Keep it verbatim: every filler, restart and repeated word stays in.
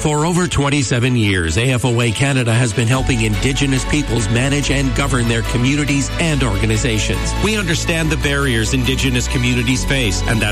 For over twenty-seven years, A F O A Canada has been helping Indigenous peoples manage and govern their communities and organizations. We understand the barriers Indigenous communities face, and that